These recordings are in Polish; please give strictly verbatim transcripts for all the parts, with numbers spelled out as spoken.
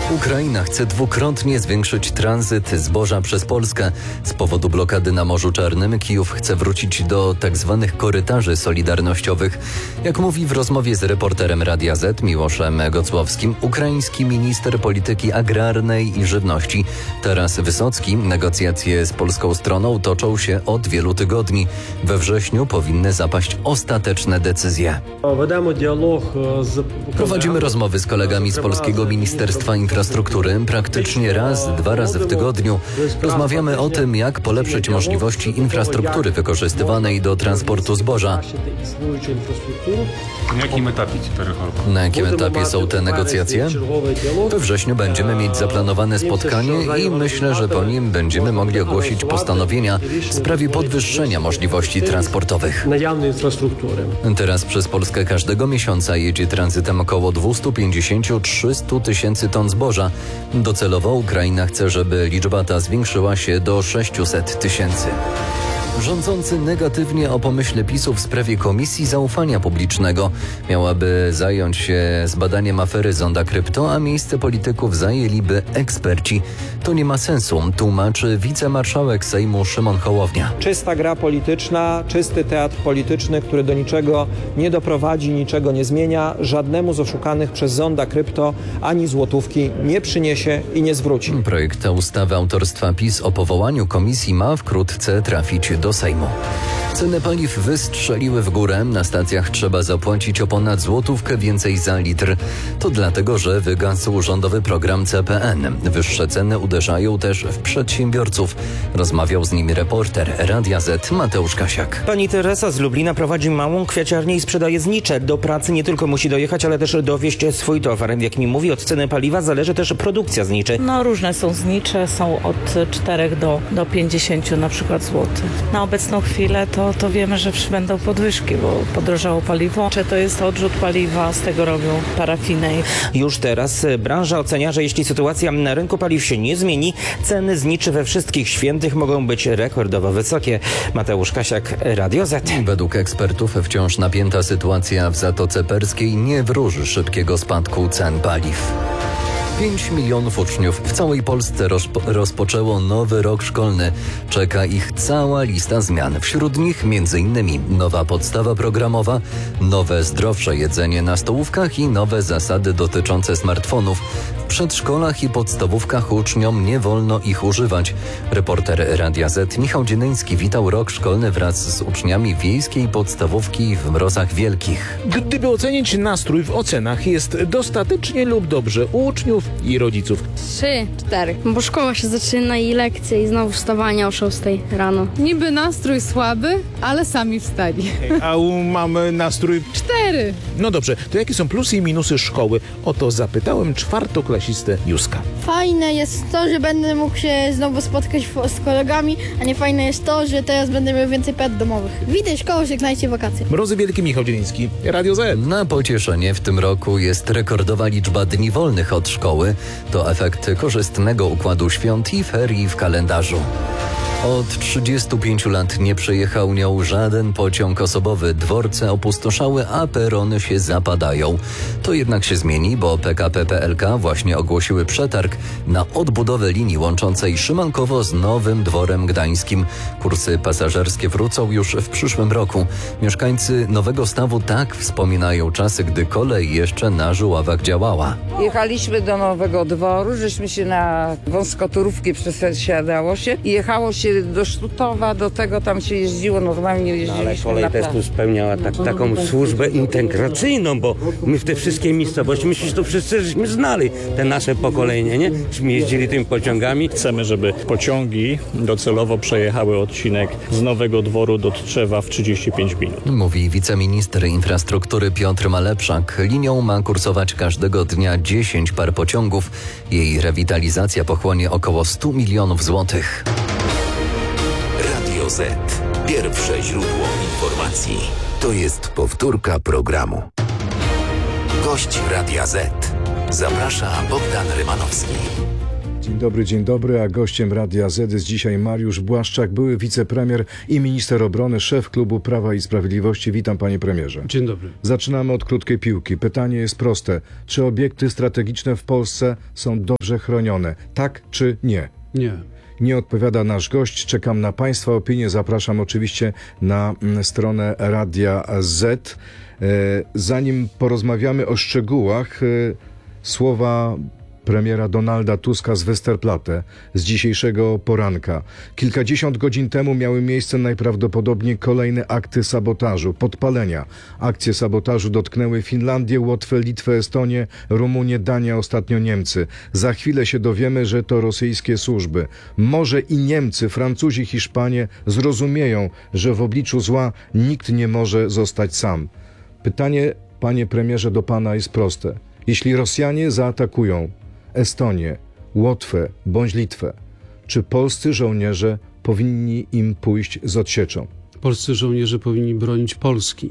Ukraina chce dwukrotnie zwiększyć tranzyt zboża przez Polskę. Z powodu blokady na Morzu Czarnym Kijów chce wrócić do tzw. korytarzy solidarnościowych. Jak mówi w rozmowie z reporterem Radia Z Miłoszem Gocłowskim, ukraiński minister polityki agrarnej i żywności Taras Wysocki, negocjacje z polską stroną toczą się od wielu tygodni. We wrześniu powinny zapaść ostateczne decyzje. Prowadzimy rozmowy z kolegami z Polskiego Ministerstwa Infrastruktury praktycznie raz, dwa razy w tygodniu. Rozmawiamy o tym, jak polepszyć możliwości infrastruktury wykorzystywanej do transportu zboża. Na jakim etapie Na jakim etapie są te negocjacje? We wrześniu będziemy mieć zaplanowane spotkanie i myślę, że po nim będziemy mogli ogłosić postanowienia w sprawie podwyższenia możliwości transportowych. Teraz przez Polskę każdego miesiąca jedzie tranzytem około dwieście pięćdziesiąt do trzystu tysięcy ton zboża. Docelowo Ukraina chce, żeby liczba ta zwiększyła się do sześciuset tysięcy. Rządzący negatywnie o pomyśle PiSu w sprawie Komisji Zaufania Publicznego. Miałaby zająć się zbadaniem afery Zonda Krypto, a miejsce polityków zajęliby eksperci. To nie ma sensu, tłumaczy wicemarszałek Sejmu Szymon Hołownia. Czysta gra polityczna, czysty teatr polityczny, który do niczego nie doprowadzi, niczego nie zmienia, żadnemu z oszukanych przez Zonda Krypto ani złotówki nie przyniesie i nie zwróci. Projekt ustawy autorstwa PiS o powołaniu komisji ma wkrótce trafić do Sejmu. Ceny paliw wystrzeliły w górę. Na stacjach trzeba zapłacić o ponad złotówkę więcej za litr. To dlatego, że wygasł rządowy program C P N. Wyższe ceny uderzają też w przedsiębiorców. Rozmawiał z nimi reporter Radia Z Mateusz Kasiak. Pani Teresa z Lublina prowadzi małą kwiaciarnię i sprzedaje znicze. Do pracy nie tylko musi dojechać, ale też dowieźć swój towar. Jak mi mówi, od ceny paliwa zależy też produkcja zniczy. No różne są znicze, są od czterech do, do pięćdziesięciu na przykład złotych. Na obecną chwilę to, to wiemy, że będą podwyżki, bo podrożało paliwo. Czy to jest odrzut paliwa, z tego robią parafinę. Już teraz branża ocenia, że jeśli sytuacja na rynku paliw się nie zmieni, ceny zniczy we wszystkich świętych mogą być rekordowo wysokie. Mateusz Kasiak, Radio Z. Według ekspertów wciąż napięta sytuacja w Zatoce Perskiej nie wróży szybkiego spadku cen paliw. pięć milionów uczniów w całej Polsce rozpo- rozpoczęło nowy rok szkolny. Czeka ich cała lista zmian. Wśród nich m.in. nowa podstawa programowa, nowe zdrowsze jedzenie na stołówkach i nowe zasady dotyczące smartfonów. W przedszkolach i podstawówkach uczniom nie wolno ich używać. Reporter Radia Z Michał Dzienyński witał rok szkolny wraz z uczniami wiejskiej podstawówki w Mrozach Wielkich. Gdyby ocenić nastrój w ocenach, jest dostatecznie lub dobrze u uczniów i rodziców. Trzy, cztery. Bo szkoła się zaczyna i lekcje i znowu wstawanie o szóstej rano. Niby nastrój słaby, ale sami wstali. A u mamy nastrój... Cztery. No dobrze, to jakie są plusy i minusy szkoły? O to zapytałem czwartoklasistę Józka. Fajne jest to, że będę mógł się znowu spotkać z kolegami, a nie fajne jest to, że teraz będę miał więcej prac domowych. Witaj, szkoła, żegnajcie wakacje. Mrozy Wielkie, Michał Dzienyński, Radio Z. Na pocieszenie w tym roku jest rekordowa liczba dni wolnych od szkoły. To efekt korzystnego układu świąt i ferii w kalendarzu. Od trzydziestu pięciu lat nie przejechał nią żaden pociąg osobowy. Dworce opustoszały, a perony się zapadają. To jednak się zmieni, bo P K P P L K właśnie ogłosiły przetarg na odbudowę linii łączącej Szymankowo z Nowym Dworem Gdańskim. Kursy pasażerskie wrócą już w przyszłym roku. Mieszkańcy Nowego Stawu tak wspominają czasy, gdy kolej jeszcze na Żuławach działała. Jechaliśmy do Nowego Dworu, żeśmy się na wąskotorówki przesiadało się i jechało się do Sztutowa, do tego tam się jeździło, normalnie jeździliśmy. No, ale kolej na też tu spełniała tak, taką służbę integracyjną, bo my w te wszystkie miejscowości, myślę, że to wszyscy żeśmy znali, te nasze pokolenie, nie? Żeśmy jeździli tymi pociągami. Chcemy, żeby pociągi docelowo przejechały odcinek z Nowego Dworu do Tczewa w trzydzieści pięć minut. Mówi wiceminister infrastruktury Piotr Malepszak. Linią ma kursować każdego dnia dziesięć par pociągów. Jej rewitalizacja pochłonie około stu milionów złotych. Radio Z. Pierwsze źródło informacji. To jest powtórka programu. Gość Radia Z. Zaprasza Bogdan Rymanowski. Dzień dobry, dzień dobry, a gościem Radia Z jest dzisiaj Mariusz Błaszczak, były wicepremier i minister obrony, szef klubu Prawa i Sprawiedliwości. Witam, panie premierze. Dzień dobry. Zaczynamy od krótkiej piłki. Pytanie jest proste. Czy obiekty strategiczne w Polsce są dobrze chronione? Tak czy nie? Nie. Nie odpowiada nasz gość. Czekam na państwa opinię. Zapraszam oczywiście na stronę Radia Z. Zanim porozmawiamy o szczegółach, słowa premiera Donalda Tuska z Westerplatte z dzisiejszego poranka. Kilkadziesiąt godzin temu miały miejsce najprawdopodobniej kolejne akty sabotażu, podpalenia. Akcje sabotażu dotknęły Finlandię, Łotwę, Litwę, Estonię, Rumunię, Danię, a ostatnio Niemcy. Za chwilę się dowiemy, że to rosyjskie służby. Może i Niemcy, Francuzi, Hiszpanie zrozumieją, że w obliczu zła nikt nie może zostać sam. Pytanie, panie premierze, do pana jest proste. Jeśli Rosjanie zaatakują Estonię, Łotwę bądź Litwę, czy polscy żołnierze powinni im pójść z odsieczą? Polscy żołnierze powinni bronić Polski.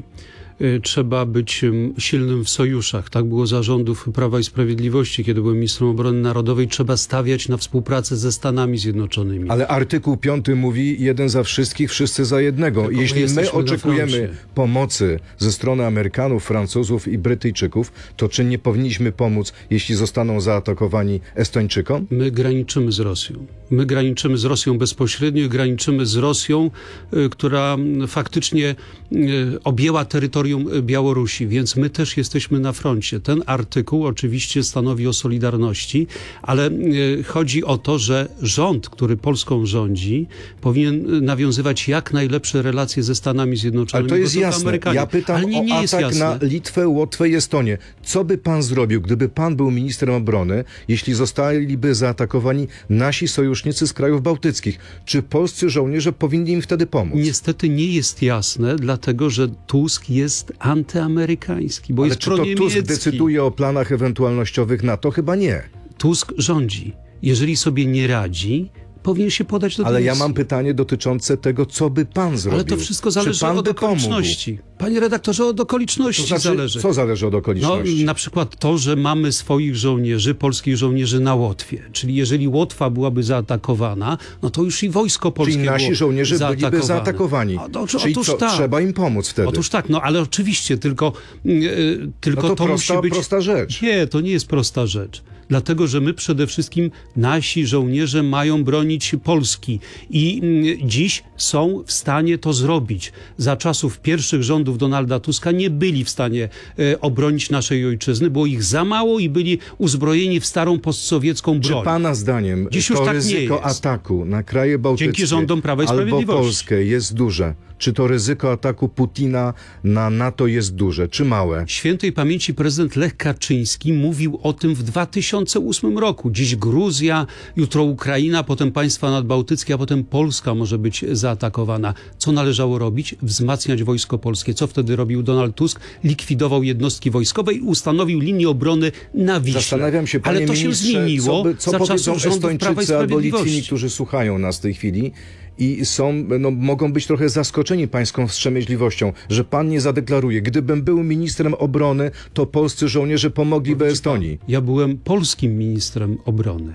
Trzeba być silnym w sojuszach. Tak było za rządów Prawa i Sprawiedliwości, kiedy byłem ministrem obrony narodowej. Trzeba stawiać na współpracę ze Stanami Zjednoczonymi. Ale artykuł piąty mówi jeden za wszystkich, wszyscy za jednego. Tylko Jeśli my, my oczekujemy pomocy ze strony Amerykanów, Francuzów i Brytyjczyków, to czy nie powinniśmy pomóc, jeśli zostaną zaatakowani Estończykom? My graniczymy z Rosją. My graniczymy z Rosją bezpośrednio i graniczymy z Rosją, y, która faktycznie y, objęła terytorium Białorusi, więc my też jesteśmy na froncie. Ten artykuł oczywiście stanowi o solidarności, ale y, chodzi o to, że rząd, który Polską rządzi, powinien nawiązywać jak najlepsze relacje ze Stanami Zjednoczonymi. Ale to jest jasne. Amerykanie. Ja pytam ale nie, nie o jest atak jasne. na Litwę, Łotwę i Estonię. Co by pan zrobił, gdyby pan był ministrem obrony, jeśli zostaliby zaatakowani nasi sojusznicy z krajów bałtyckich? Czy polscy żołnierze powinni im wtedy pomóc? Niestety nie jest jasne, dlatego że Tusk jest antyamerykański, bo Ale jest czy to proniemiecki. Tusk decyduje o planach ewentualnościowych NATO? Chyba nie. Tusk rządzi. Jeżeli sobie nie radzi, powinien się podać do dymisji. Ale ja mam pytanie dotyczące tego, co by pan zrobił. Ale to wszystko zależy pan od okoliczności. Pomógł? Panie redaktorze, od okoliczności to znaczy, zależy. Co zależy od okoliczności? No, na przykład to, że mamy swoich żołnierzy, polskich żołnierzy na Łotwie. Czyli jeżeli Łotwa byłaby zaatakowana, no to już i wojsko polskie Czyli nasi żołnierze byliby zaatakowani. A, to, Czyli otóż co, tak. trzeba im pomóc wtedy. Otóż tak, no ale oczywiście, tylko, yy, tylko no to, to prosta, musi być... prosta rzecz. Nie, to nie jest prosta rzecz. Dlatego, że my przede wszystkim, nasi żołnierze mają bronić Polski i mm, dziś są w stanie to zrobić. Za czasów pierwszych rządów Donalda Tuska nie byli w stanie e, obronić naszej ojczyzny, było ich za mało i byli uzbrojeni w starą postsowiecką broń. Czy pana zdaniem dziś to już tak ryzyko ataku na kraje bałtyckie dzięki rządom Prawa i albo Sprawiedliwości Polskę jest duże? Czy to ryzyko ataku Putina na NATO jest duże, czy małe? Świętej pamięci prezydent Lech Kaczyński mówił o tym w dwa tysiące ósmym roku. Dziś Gruzja, jutro Ukraina, potem państwa nadbałtyckie, a potem Polska może być zaatakowana. Co należało robić? Wzmacniać wojsko polskie. Co wtedy robił Donald Tusk? Likwidował jednostki wojskowe i ustanowił linię obrony na Wiśle. Zastanawiam się, panie Ale to ministrze, się zmieniło co, by, co za powiedzą czasów rządów Prawa i Estończycy albo Sprawiedliwości. Litwini, którzy słuchają nas w tej chwili i są, no, mogą być trochę zaskoczeni pańską wstrzemięźliwością, że pan nie zadeklaruje. Gdybym był ministrem obrony, to polscy żołnierze pomogliby Estonii. Ja byłem polskim ministrem obrony.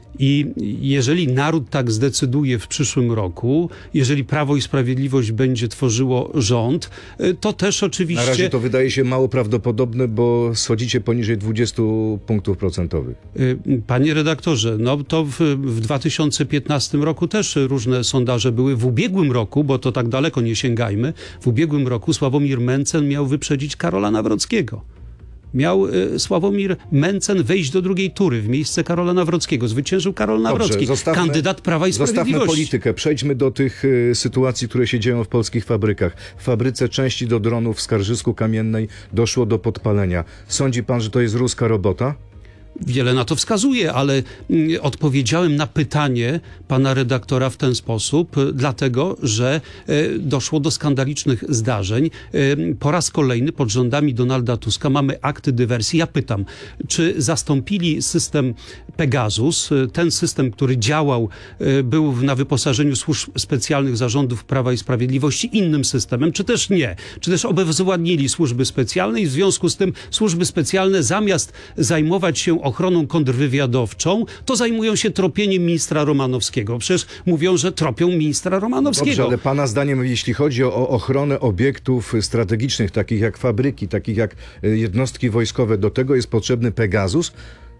I jeżeli naród tak zdecyduje w przyszłym roku, jeżeli Prawo i Sprawiedliwość będzie tworzyło rząd, to też oczywiście... Na razie to wydaje się mało prawdopodobne, bo schodzicie poniżej dwudziestu punktów procentowych. Panie redaktorze, no to w, w dwa tysiące piętnastym roku też różne sondaże były. W ubiegłym roku, bo to tak daleko nie sięgajmy, w ubiegłym roku Sławomir Mencen miał wyprzedzić Karola Nawrockiego. Miał y, Sławomir Mencen wejść do drugiej tury w miejsce Karola Nawrockiego. Zwyciężył Karol Nawrocki, Dobrze, kandydat Prawa i Sprawiedliwości. Zostawmy politykę. Przejdźmy do tych y, sytuacji, które się dzieją w polskich fabrykach. W fabryce części do dronów w Skarżysku-Kamiennej doszło do podpalenia. Sądzi pan, że to jest ruska robota? Wiele na to wskazuje, ale mm, odpowiedziałem na pytanie pana redaktora w ten sposób, y, dlatego, że y, doszło do skandalicznych zdarzeń. Y, po raz kolejny pod rządami Donalda Tuska mamy akty dywersji. Ja pytam, czy zastąpili system Pegasus, y, ten system, który działał, y, był na wyposażeniu służb specjalnych zarządów Prawa i Sprawiedliwości, innym systemem, czy też nie? Czy też obezwładnili służby specjalne i w związku z tym służby specjalne zamiast zajmować się zajmują ochroną kontrwywiadowczą, to zajmują się tropieniem ministra Romanowskiego. Przecież mówią, że tropią ministra Romanowskiego. Dobrze, ale pana zdaniem, jeśli chodzi o ochronę obiektów strategicznych, takich jak fabryki, takich jak jednostki wojskowe, do tego jest potrzebny Pegasus?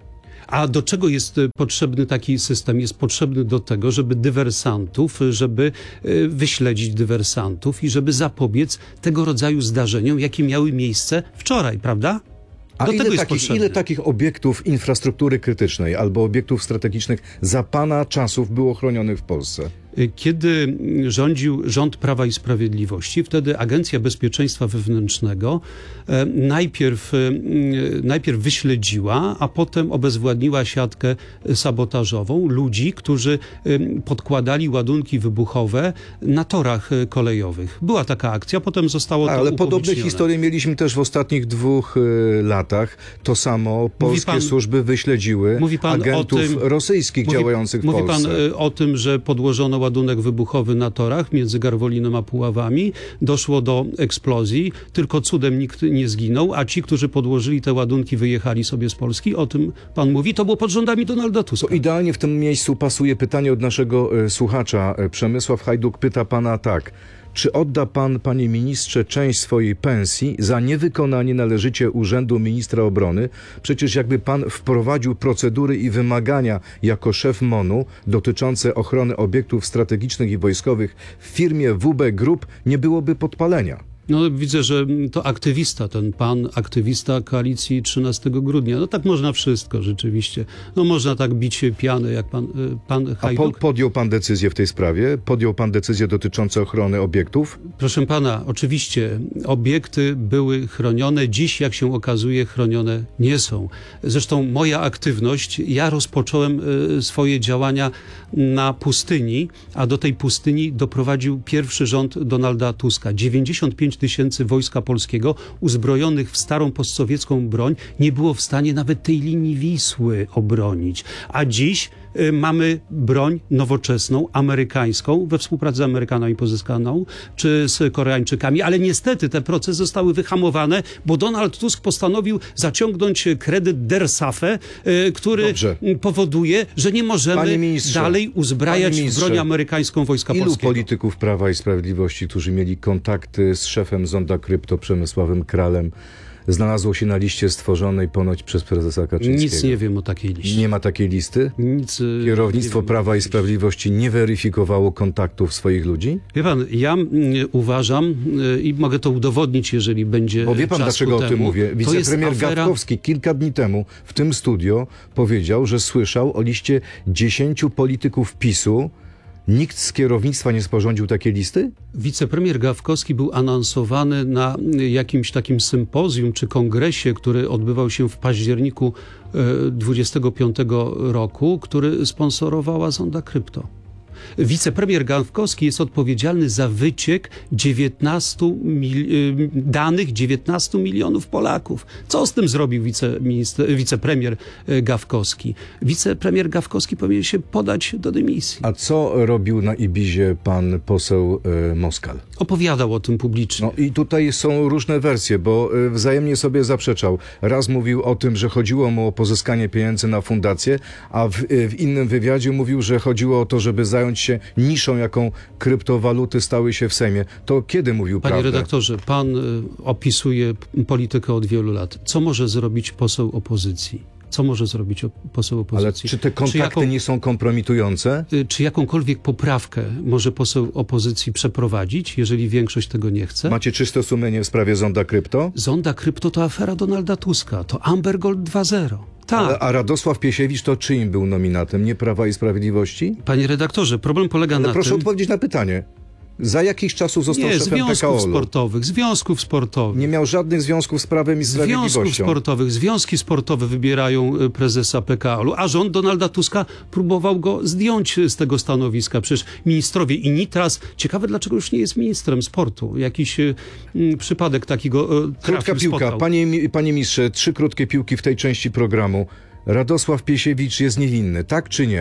A do czego jest potrzebny taki system? Jest potrzebny do tego, żeby dywersantów, żeby wyśledzić dywersantów i żeby zapobiec tego rodzaju zdarzeniom, jakie miały miejsce wczoraj, prawda? A do ile, tego jest takich, ile takich obiektów infrastruktury krytycznej albo obiektów strategicznych za pana czasów było chronionych w Polsce? Kiedy rządził rząd Prawa i Sprawiedliwości, wtedy Agencja Bezpieczeństwa Wewnętrznego e, najpierw, e, najpierw wyśledziła, a potem obezwładniła siatkę sabotażową ludzi, którzy e, podkładali ładunki wybuchowe na torach kolejowych. Była taka akcja, potem zostało to Ale podobne upublicznione. historie mieliśmy też w ostatnich dwóch e, latach. To samo polskie pan, służby wyśledziły agentów tym, rosyjskich mówi, działających w mówi Polsce. Mówi pan o tym, że podłożono ładunek wybuchowy na torach między Garwolinem a Puławami. Doszło do eksplozji. Tylko cudem nikt nie zginął, a ci, którzy podłożyli te ładunki, wyjechali sobie z Polski. O tym pan mówi. To było pod rządami Donalda Tuska. To idealnie w tym miejscu pasuje pytanie od naszego e, słuchacza. Przemysław Hajduk pyta pana tak. Czy odda pan, panie ministrze, część swojej pensji za niewykonanie należycie urzędu ministra obrony? Przecież jakby pan wprowadził procedury i wymagania jako szef MON-u dotyczące ochrony obiektów strategicznych i wojskowych w firmie W B Group, nie byłoby podpalenia. No widzę, że to aktywista, ten pan, aktywista koalicji trzynastego grudnia. No tak można wszystko rzeczywiście. No można tak bić pianę, jak pan, pan Hajduk. A po, podjął pan decyzję w tej sprawie? Podjął pan decyzję dotyczącą ochrony obiektów? Proszę pana, oczywiście obiekty były chronione. Dziś, jak się okazuje, chronione nie są. Zresztą moja aktywność, ja rozpocząłem swoje działania na pustyni, a do tej pustyni doprowadził pierwszy rząd Donalda Tuska. dziewięćdziesiąt pięć tysięcy wojska polskiego uzbrojonych w starą postsowiecką broń nie było w stanie nawet tej linii Wisły obronić. A dziś y, mamy broń nowoczesną, amerykańską, we współpracy z Amerykanami pozyskaną, czy z Koreańczykami, ale niestety te procesy zostały wyhamowane, bo Donald Tusk postanowił zaciągnąć kredyt der Safe, y, który Dobrze. powoduje, że nie możemy dalej uzbrajać w broń amerykańską wojska ilu polskiego. Ilu polityków Prawa i Sprawiedliwości, którzy mieli kontakty z szefem Zonda Krypto Przemysławem Kralem, znalazło się na liście stworzonej ponoć przez prezesa Kaczyńskiego? Nic nie wiem o takiej liście. Nie ma takiej listy? Nic. Kierownictwo Prawa i Sprawiedliwości nie weryfikowało kontaktów swoich ludzi? Wie pan, ja y, uważam y, i mogę to udowodnić, jeżeli będzie Bo wie pan, czas dlaczego ku o tym temu. mówię? Wicepremier afera... Gawkowski kilka dni temu w tym studio powiedział, że słyszał o liście dziesięciu polityków PiSu. Nikt z kierownictwa nie sporządził takiej listy? Wicepremier Gawkowski był anonsowany na jakimś takim sympozjum czy kongresie, który odbywał się w październiku dwudziestego piątego roku, który sponsorowała Zonda Krypto. Wicepremier Gawkowski jest odpowiedzialny za wyciek dziewiętnastu mil... danych dziewiętnastu milionów Polaków. Co z tym zrobił wiceminister... wicepremier Gawkowski? Wicepremier Gawkowski powinien się podać do dymisji. A co robił na Ibizie pan poseł y, Moskal? Opowiadał o tym publicznie. No i tutaj są różne wersje, bo y, wzajemnie sobie zaprzeczał. Raz mówił o tym, że chodziło mu o pozyskanie pieniędzy na fundację, a w, y, w innym wywiadzie mówił, że chodziło o to, żeby zająć się niszą, jaką kryptowaluty stały się w Sejmie. To kiedy mówił Panie prawdę? redaktorze, pan y, opisuje politykę od wielu lat. Co może zrobić poseł opozycji? Co może zrobić poseł opozycji? Ale czy te kontakty czy jaką, nie są kompromitujące? Y, czy jakąkolwiek poprawkę może poseł opozycji przeprowadzić, jeżeli większość tego nie chce? Macie czyste sumienie w sprawie Zonda Krypto? Zonda Krypto to afera Donalda Tuska. To Amber Gold dwa zero. Tak. Ale, a Radosław Piesiewicz to czyim był nominatem? Nie Prawa i Sprawiedliwości? Panie redaktorze, problem polega Ale na proszę tym... odpowiedzieć na pytanie. Za jakich czasów został nie, szefem P K O związków L-u? sportowych, związków sportowych. Nie miał żadnych związków z Prawem i Sprawiedliwością. Związków sportowych, związki sportowe wybierają prezesa P K O L-u, a rząd Donalda Tuska próbował go zdjąć z tego stanowiska. Przecież ministrowie i Nitras, ciekawe dlaczego już nie jest ministrem sportu. Jakiś y, przypadek takiego y, Krótka piłka. spotkał. Panie, panie mistrze, trzy krótkie piłki w tej części programu. Radosław Piesiewicz jest niewinny, tak czy nie?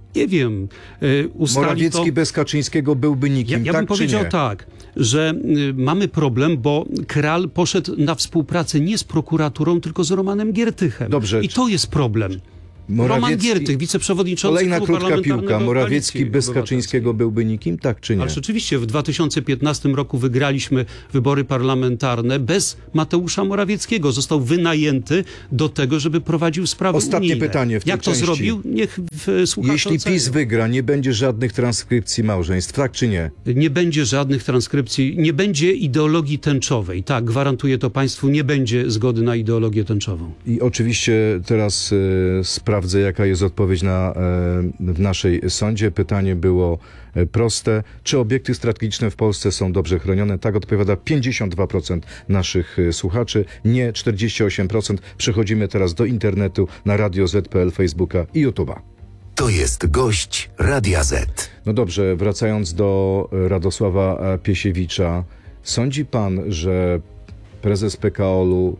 Nie wiem. Ustali Morawiecki to... bez Kaczyńskiego byłby nikim, Ja, ja tak bym powiedział nie? tak, że y, mamy problem, bo Kral poszedł na współpracę nie z prokuraturą, tylko z Romanem Giertychem. Dobrze. I to jest problem. Morawiecki... Roman Giertych, wiceprzewodniczący Kolejna Klubu krótka Parlamentarnego piłka. Morawiecki Koalicji bez Obywatelskiej. Kaczyńskiego byłby nikim, tak czy nie? Ale rzeczywiście w dwa tysiące piętnastym roku wygraliśmy wybory parlamentarne bez Mateusza Morawieckiego. Został wynajęty do tego, żeby prowadził sprawy Ostatnie unijne. pytanie w tej Jak to części. zrobił? Niech w, słuchacze Jeśli ocenią. PiS wygra, nie będzie żadnych transkrypcji małżeństw, tak czy nie? Nie będzie żadnych transkrypcji, nie będzie ideologii tęczowej. Tak, gwarantuję to państwu, nie będzie zgody na ideologię tęczową. I oczywiście teraz e, sprawdzę, jaka jest odpowiedź na, e, w naszej sądzie. Pytanie było e, proste. Czy obiekty strategiczne w Polsce są dobrze chronione? Tak odpowiada pięćdziesiąt dwa procent naszych e, słuchaczy. Nie, czterdzieści osiem procent. Przechodzimy teraz do internetu na Radio Z kropka P L, Facebooka i YouTube'a. To jest gość Radia Z. No dobrze, wracając do Radosława Piesiewicza. Sądzi pan, że prezes P K O L-u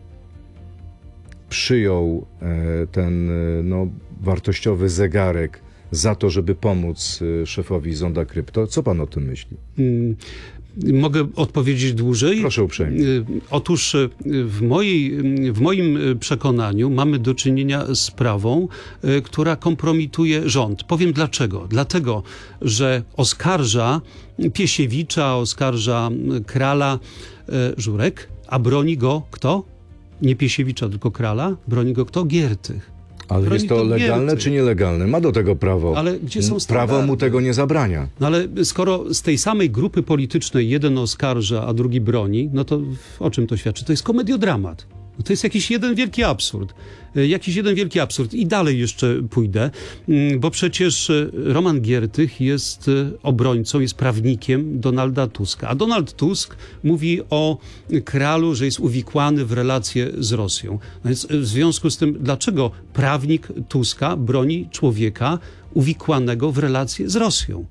przyjął e, ten e, no, wartościowy zegarek za to, żeby pomóc e, szefowi Zonda Krypto? Co pan o tym myśli? Hmm. Mogę odpowiedzieć dłużej? Proszę uprzejmie. Otóż w, mojej, w moim przekonaniu mamy do czynienia z sprawą, która kompromituje rząd. Powiem dlaczego. Dlatego, że oskarża Piesiewicza, oskarża Krala Żurek, a broni go kto? Nie Piesiewicza, tylko Krala. Broni go kto? Giertych. Ale Broni jest to legalne Giertych. czy nielegalne? Ma do tego prawo. Ale gdzie są Prawo mu tego nie zabrania. No ale skoro z tej samej grupy politycznej jeden oskarża, a drugi broni, no to o czym to świadczy? To jest komediodramat. No to jest jakiś jeden wielki absurd. Jakiś jeden wielki absurd. I dalej jeszcze pójdę, bo przecież Roman Giertych jest obrońcą, jest prawnikiem Donalda Tuska. A Donald Tusk mówi o Kralu, że jest uwikłany w relacje z Rosją. No więc w związku z tym, dlaczego prawnik Tuska broni człowieka uwikłanego w relacje z Rosją?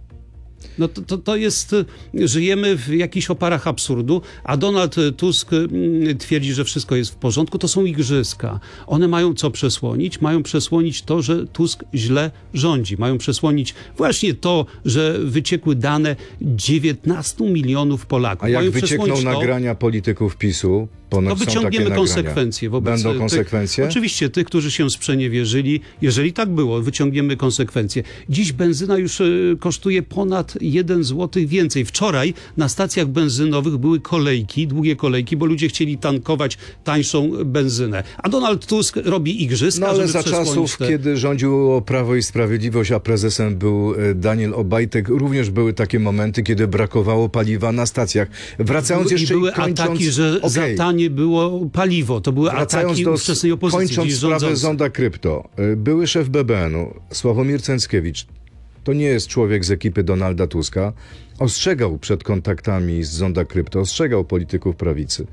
No to, to, to jest, żyjemy w jakichś oparach absurdu, a Donald Tusk twierdzi, że wszystko jest w porządku. To są igrzyska. One mają co przesłonić? Mają przesłonić to, że Tusk źle rządzi. Mają przesłonić właśnie to, że wyciekły dane dziewiętnastu milionów Polaków. A jak mają wyciekną nagrania polityków PiSu, ponoć to wyciągniemy są takie konsekwencje wobec Będą tych, konsekwencje? Oczywiście tych, którzy się sprzeniewierzyli. Jeżeli tak było, wyciągniemy konsekwencje. Dziś benzyna już y, kosztuje ponad jeden złoty więcej. Wczoraj na stacjach benzynowych były kolejki, długie kolejki, bo ludzie chcieli tankować tańszą benzynę. A Donald Tusk robi igrzyska, No ale żeby za czasów, te... kiedy rządziło Prawo i Sprawiedliwość, a prezesem był Daniel Obajtek, również były takie momenty, kiedy brakowało paliwa na stacjach. Wracając I jeszcze były i kończąc... ataki, że okay. za tanie było paliwo. To były Wracając ataki do, ówczesnej opozycji. kończąc sprawę rządzący. Zonda Krypto, były szef B B N-u, Sławomir Cęckiewicz, to nie jest człowiek z ekipy Donalda Tuska, ostrzegał przed kontaktami z Zonda Krypto, ostrzegał polityków prawicy.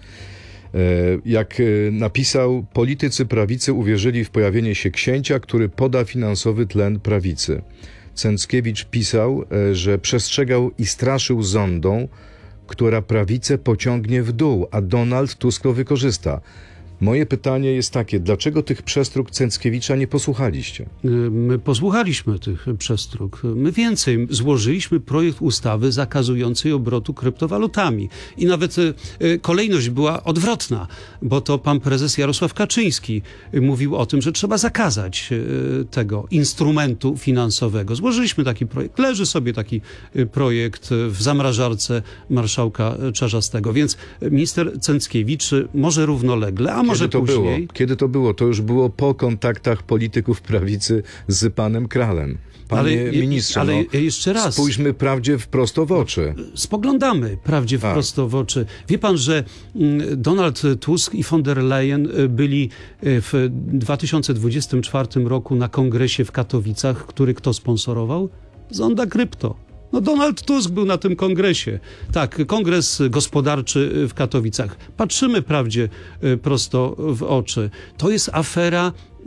Jak napisał, politycy prawicy uwierzyli w pojawienie się księcia, który poda finansowy tlen prawicy. Cęckiewicz pisał, że przestrzegał i straszył zondą, która prawicę pociągnie w dół, a Donald Tusk to wykorzysta. Moje pytanie jest takie, dlaczego tych przestróg Cęckiewicza nie posłuchaliście? My posłuchaliśmy tych przestróg. My więcej, złożyliśmy projekt ustawy zakazującej obrotu kryptowalutami. I nawet kolejność była odwrotna, bo to pan prezes Jarosław Kaczyński mówił o tym, że trzeba zakazać tego instrumentu finansowego. Złożyliśmy taki projekt. Leży sobie taki projekt w zamrażarce marszałka Czarzastego. Więc minister Cęckiewicz może równolegle, a może Kiedy to później... było? Kiedy to było? To już było po kontaktach polityków prawicy z panem Kralem. Panie ale, ministrze, ale no, jeszcze raz. spójrzmy prawdzie wprost w oczy. Spoglądamy prawdzie wprost w oczy. Wie pan, że Donald Tusk i von der Leyen byli w dwa tysiące dwudziestym czwartym roku na kongresie w Katowicach, który kto sponsorował? Zonda Krypto. No Donald Tusk był na tym kongresie. Tak, kongres gospodarczy w Katowicach. Patrzymy prawdzie prosto w oczy. To jest afera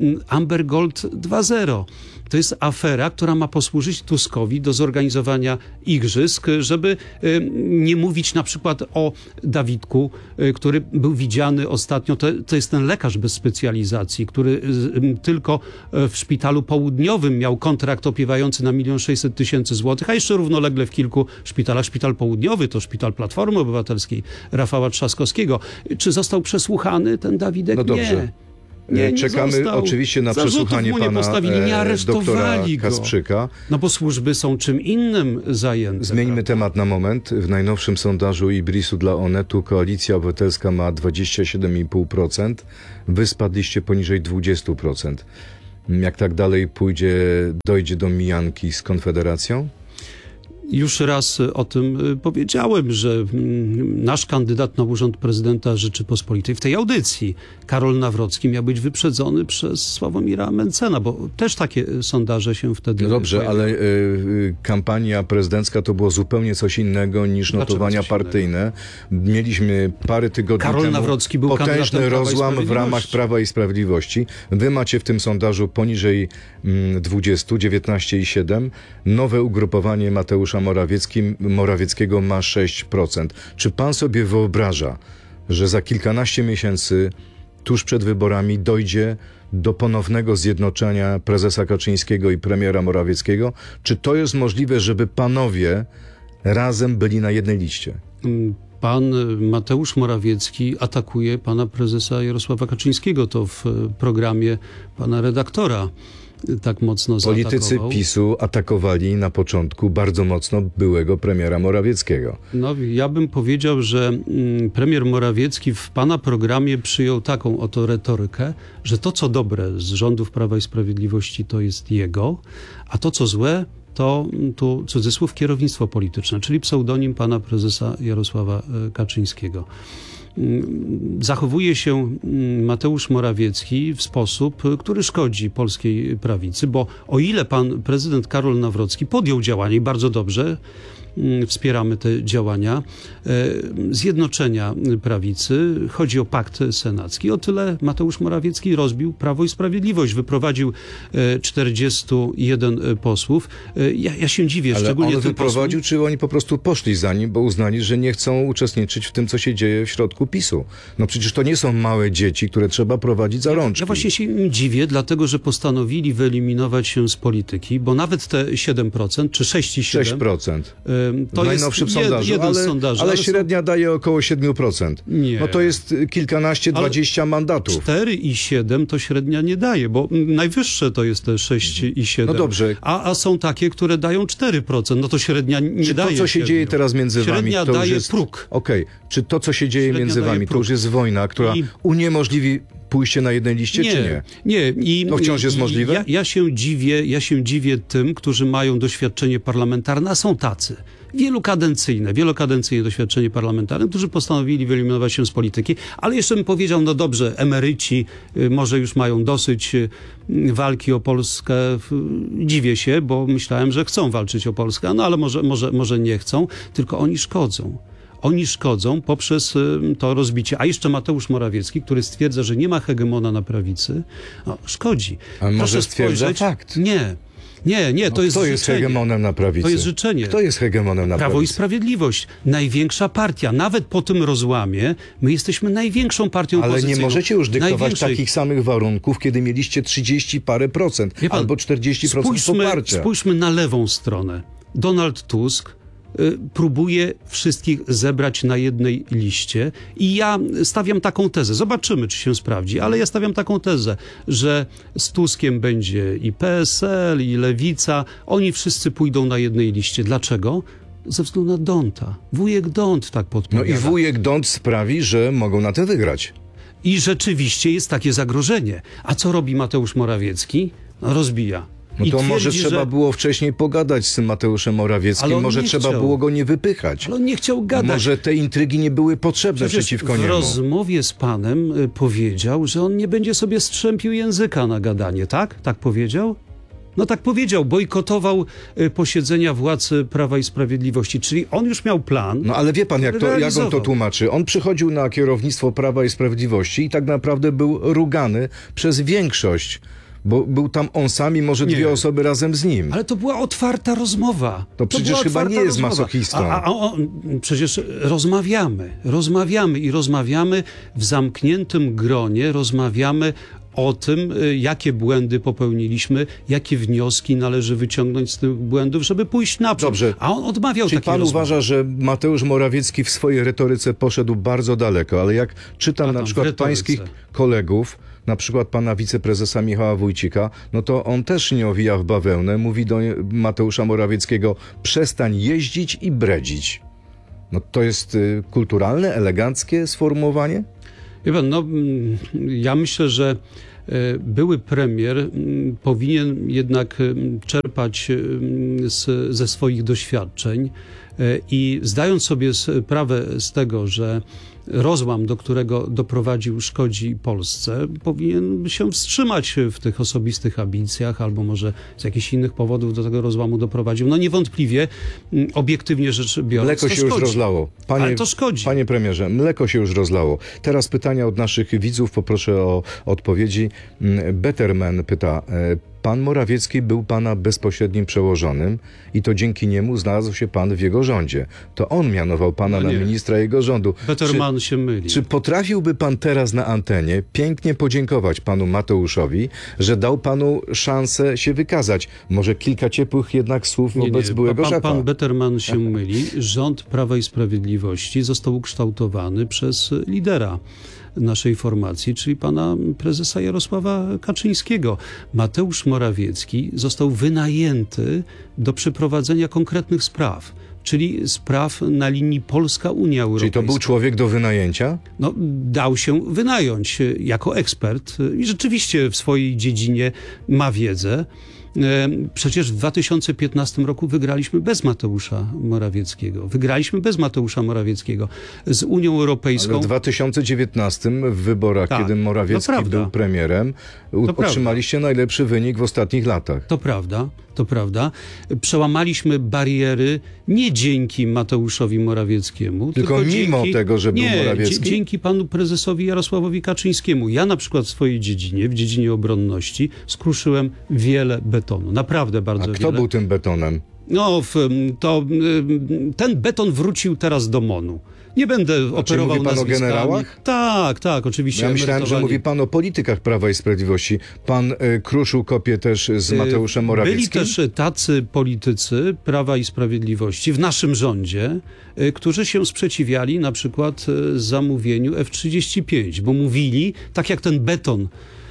Amber Gold dwa zero. To jest afera, która ma posłużyć Tuskowi do zorganizowania igrzysk, żeby nie mówić na przykład o Dawidku, który był widziany ostatnio. To, to jest ten lekarz bez specjalizacji, który tylko w szpitalu południowym miał kontrakt opiewający na milion sześćset tysięcy złotych, a jeszcze równolegle w kilku szpitalach. Szpital południowy to szpital Platformy Obywatelskiej Rafała Trzaskowskiego. Czy został przesłuchany ten Dawidek? No dobrze. Nie. Nie, nie Czekamy został. oczywiście na Zarzutów przesłuchanie mu nie pana postawili, nie aresztowali doktora Kasprzyka. No bo służby są czym innym zajęte. Zmieńmy prawda? temat na moment. W najnowszym sondażu Ibrisu dla Onetu Koalicja Obywatelska ma dwadzieścia siedem i pół procent. Wy spadliście poniżej dwadzieścia procent. Jak tak dalej pójdzie, dojdzie do mijanki z Konfederacją? Już raz o tym powiedziałem, że nasz kandydat na urząd prezydenta Rzeczypospolitej w tej audycji, Karol Nawrocki, miał być wyprzedzony przez Sławomira Mencena, bo też takie sondaże się wtedy... No dobrze, pojawiały. ale y, kampania prezydencka to było zupełnie coś innego niż Dlaczego notowania coś partyjne. Mieliśmy parę tygodni Karol temu Nawrocki był potężny kandydatem Prawa i rozłam w ramach Sprawiedliwości. Prawa i Sprawiedliwości. Wy macie w tym sondażu poniżej mm, dwadzieścia, dziewiętnaście i siedem. Nowe ugrupowanie Mateusza Morawiecki, Morawieckiego ma sześć procent. Czy pan sobie wyobraża, że za kilkanaście miesięcy tuż przed wyborami dojdzie do ponownego zjednoczenia prezesa Kaczyńskiego i premiera Morawieckiego? Czy to jest możliwe, żeby panowie razem byli na jednej liście? Pan Mateusz Morawiecki atakuje pana prezesa Jarosława Kaczyńskiego. To w programie pana redaktora tak mocno zaatakował. Politycy PiSu atakowali na początku bardzo mocno byłego premiera Morawieckiego. No, ja bym powiedział, że mm, premier Morawiecki w pana programie przyjął taką oto retorykę, że to, co dobre z rządów Prawa i Sprawiedliwości, to jest jego, a to, co złe, to tu cudzysłów kierownictwo polityczne, czyli pseudonim pana prezesa Jarosława Kaczyńskiego. Zachowuje się Mateusz Morawiecki w sposób, który szkodzi polskiej prawicy, bo o ile pan prezydent Karol Nawrocki podjął działanie i bardzo dobrze, wspieramy te działania zjednoczenia prawicy, chodzi o pakt senacki, o tyle Mateusz Morawiecki rozbił Prawo i Sprawiedliwość, wyprowadził czterdziestu jeden posłów. Ja, ja się dziwię, Ale szczególnie on tym wyprowadził, posłom. czy oni po prostu poszli za nim, bo uznali, że nie chcą uczestniczyć w tym, co się dzieje w środku PiSu. No przecież to nie są małe dzieci, które trzeba prowadzić za rączki. Ja właśnie się im dziwię, dlatego że postanowili wyeliminować się z polityki, bo nawet te siedem procent, czy sześć i siedem sześć procent. to w najnowszym jest jed, sondażu, jeden ale, z sondaży. ale ale średnia są... daje około siedem procent. Nie. No to jest kilkanaście, Ale dwadzieścia mandatów. cztery i siedem to średnia nie daje, bo najwyższe to jest te sześć i siedem. No dobrze. A, a są takie, które dają cztery procent, no to średnia nie Czy daje. to, co się siedmiu. dzieje teraz między wami, Średnia to już daje jest... próg. Okej. Okay. Czy to, co się dzieje Średnia między daje wami, próg. to już jest wojna, która I... uniemożliwi pójście na jednej liście, nie, czy nie? Nie. I, to wciąż jest i, możliwe? Ja, ja, się dziwię, ja się dziwię tym, którzy mają doświadczenie parlamentarne, a są tacy. Wielokadencyjne, wielokadencyjne doświadczenie parlamentarne, którzy postanowili wyeliminować się z polityki, ale jeszcze bym powiedział, no dobrze, emeryci y, może już mają dosyć y, walki o Polskę. Dziwię się, bo myślałem, że chcą walczyć o Polskę, no ale może, może, może nie chcą, tylko oni szkodzą. Oni szkodzą poprzez to rozbicie. A jeszcze Mateusz Morawiecki, który stwierdza, że nie ma hegemona na prawicy, no, szkodzi. A może stwierdza spojrzeć... fakt? Nie. Nie, nie, to no, jest Kto życzenie. jest hegemonem na prawicy? To jest życzenie. Kto jest hegemonem na Prawo prawicy? i Sprawiedliwość. Największa partia. Nawet po tym rozłamie my jesteśmy największą partią Ale opozycyjną. nie możecie już dyktować Największej. takich samych warunków, kiedy mieliście trzydzieści parę procent Wie pan, albo czterdzieści procent spójrzmy, poparcia. Spójrzmy na lewą stronę. Donald Tusk y, próbuje wszystkich zebrać na jednej liście i ja stawiam taką tezę, zobaczymy, czy się sprawdzi, ale ja stawiam taką tezę, że z Tuskiem będzie i P S L, i Lewica, oni wszyscy pójdą na jednej liście. Dlaczego? Ze względu na Donta. Wujek Dont tak No podpowiada. i wujek Dont sprawi, że mogą na tym wygrać. I rzeczywiście jest takie zagrożenie. A co robi Mateusz Morawiecki? No, rozbija. No I to twierdzi, może trzeba że... było wcześniej pogadać z tym Mateuszem Morawieckim, może trzeba chciał. było go nie wypychać. Ale on nie chciał gadać. Może te intrygi nie były potrzebne Przecież przeciwko w niemu. rozmowie z panem y, powiedział, że on nie będzie sobie strzępił języka na gadanie, tak? Tak powiedział? No tak powiedział, bojkotował y, posiedzenia władz Prawa i Sprawiedliwości, czyli on już miał plan. No ale wie pan, jak, to, jak on to tłumaczy? On przychodził na kierownictwo Prawa i Sprawiedliwości i tak naprawdę był rugany przez większość, bo był tam on sam i może Nie. dwie osoby razem z nim. Ale to była otwarta rozmowa. To przecież była chyba otwarta nie jest rozmowa. masochistą. A, a, a on, przecież rozmawiamy, rozmawiamy i rozmawiamy w zamkniętym gronie, rozmawiamy o tym, jakie błędy popełniliśmy, jakie wnioski należy wyciągnąć z tych błędów, żeby pójść naprzód. Dobrze. A on odmawiał Czy takiej pan rozmowy. uważa, że Mateusz Morawiecki w swojej retoryce poszedł bardzo daleko, ale jak czytam A na tam, w przykład retoryce. pańskich kolegów, na przykład pana wiceprezesa Michała Wójcika, no to on też nie owija w bawełnę, mówi do Mateusza Morawieckiego: przestań jeździć i bredzić. No to jest y, kulturalne, eleganckie sformułowanie? Wie pan, no, ja myślę, że były premier powinien jednak czerpać z, ze swoich doświadczeń i zdając sobie sprawę z tego, że rozłam, do którego doprowadził, szkodzi Polsce, powinien się wstrzymać w tych osobistych ambicjach, albo może z jakichś innych powodów do tego rozłamu doprowadził. No niewątpliwie, obiektywnie rzecz biorąc, Mleko to się szkodzi. już rozlało. Panie, Ale to szkodzi. Panie premierze, mleko się już rozlało. Teraz pytania od naszych widzów, poproszę o odpowiedzi. Betterman pyta: pan Morawiecki był pana bezpośrednim przełożonym i to dzięki niemu znalazł się pan w jego rządzie. To on mianował pana No na nie. ministra jego rządu. Betterman Czy, się myli. czy potrafiłby pan teraz na antenie pięknie podziękować panu Mateuszowi, że dał panu szansę się wykazać? Może kilka ciepłych jednak słów Nie, wobec nie. byłego pan, szefa? Pan Betterman się myli. Rząd Prawa i Sprawiedliwości został ukształtowany przez lidera naszej formacji, czyli pana prezesa Jarosława Kaczyńskiego. Mateusz Morawiecki został wynajęty do przeprowadzenia konkretnych spraw, czyli spraw na linii Polska-Unia Europejska. Czyli to był człowiek do wynajęcia? No, dał się wynająć jako ekspert i rzeczywiście w swojej dziedzinie ma wiedzę. Przecież w dwa tysiące piętnastym roku wygraliśmy bez Mateusza Morawieckiego. Wygraliśmy bez Mateusza Morawieckiego z Unią Europejską. Ale w dwa tysiące dziewiętnastym w wyborach, Tak, kiedy Morawiecki to był premierem, u- To otrzymaliście najlepszy wynik w ostatnich latach. To prawda, to prawda. Przełamaliśmy bariery nie dzięki Mateuszowi Morawieckiemu, Tylko tylko, mimo dzięki, tego, że był nie, Morawiecki? dzie- dzięki panu prezesowi Jarosławowi Kaczyńskiemu. Ja na przykład w swojej dziedzinie, w dziedzinie obronności, skruszyłem wiele betonu. Naprawdę bardzo A wiele. kto był tym betonem? No, w, to y, ten beton wrócił teraz do MON-u. Nie będę operował mówi pan o nazwiskami. generałach? Tak, tak, oczywiście. Ja myślałem, że emerytowani. mówi pan o politykach Prawa i Sprawiedliwości. Pan y, kruszył kopię też z Mateuszem Morawieckim? Byli też tacy politycy Prawa i Sprawiedliwości w naszym rządzie, y, którzy się sprzeciwiali na przykład y, zamówieniu F trzydzieści pięć, bo mówili, tak jak ten beton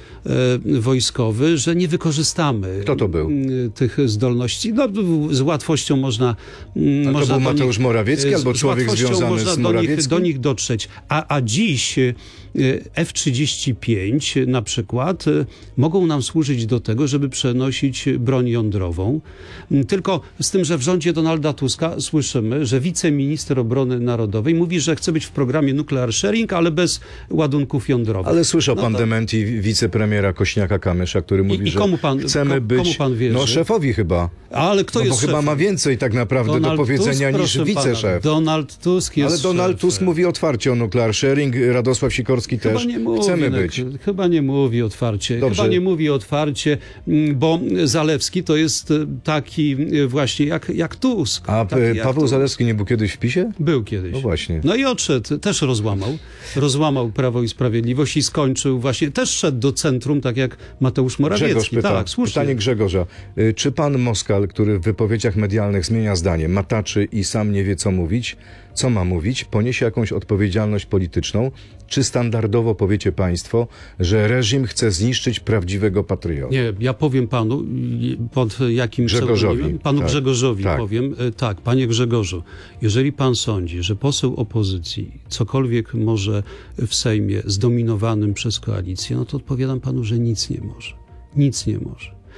y, wojskowy, że nie wykorzystamy Kto to był? y, tych zdolności. No, z łatwością można... y, to można był do Mateusz nich, Morawiecki y, albo z człowiek łatwością związany można z do nich, Morawieckim? do nich dotrzeć. A, a dziś y, F trzydzieści pięć na przykład y, mogą nam służyć do tego, żeby przenosić broń jądrową. Y, Tylko z tym, że w rządzie Donalda Tuska słyszymy, że wiceminister obrony narodowej mówi, że chce być w programie nuclear sharing, ale bez ładunków jądrowych. Ale słyszał No pan to- dementi wicepremiera Kośniaka-Kamysza, który mówi, i że komu pan- chcemy ko- być... komu pan wierzy? No szefowi chyba. Ale kto No jest bo chyba szefem? ma więcej tak naprawdę Donald do powiedzenia Tusk, niż proszę wiceszef. Pana. Donald Tusk jest Ale Donald szefem. Tusk mówi otwarcie o nuclear sharing, Radosław Sikorski Chyba też. nie mówi, Chcemy no, być. Chyba nie mówi otwarcie. Dobrze. Chyba nie mówi otwarcie, m, bo Zalewski to jest taki e, właśnie jak, jak Tusk. A Taki e, jak Paweł Tusk. Zalewski nie był kiedyś w PiSie? Był kiedyś. No właśnie. No i odszedł, też rozłamał. Rozłamał Prawo i Sprawiedliwość i skończył właśnie, też szedł do centrum, tak jak Mateusz Morawiecki. Grzegorz pyta, tak, słusznie. pytanie Grzegorza. Y, Czy pan Moskal, który w wypowiedziach medialnych zmienia zdanie, mataczy i sam nie wie co mówić, co ma mówić, poniesie jakąś odpowiedzialność polityczną? Czy standardowo powiecie państwo, że reżim chce zniszczyć prawdziwego patriotę? Nie, ja powiem panu, i- pod jakim Grzegorzowi, pseudonimem? Panu tak, Grzegorzowi tak. powiem. e, Tak, panie Grzegorzu, jeżeli pan sądzi, że poseł opozycji cokolwiek może w Sejmie zdominowanym przez koalicję, no to odpowiadam panu, że nic nie może. Nic nie może.